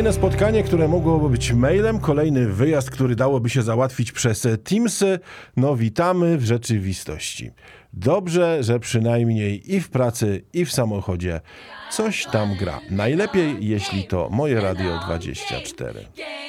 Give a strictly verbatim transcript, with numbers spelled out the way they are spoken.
Kolejne spotkanie, które mogłoby być mailem, kolejny wyjazd, który dałoby się załatwić przez Teamsy. No witamy w rzeczywistości. Dobrze, że przynajmniej i w pracy, i w samochodzie coś tam gra. Najlepiej, jeśli to Moje Radio dwadzieścia cztery.